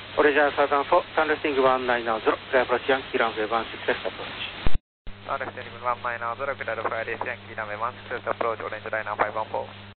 Orange Southern 4, turn lifting 190, clear approach Yankee runway 16 approach. Turn lifting 190, clear Friday Yankee runway 16 approach, Orange Liner 514.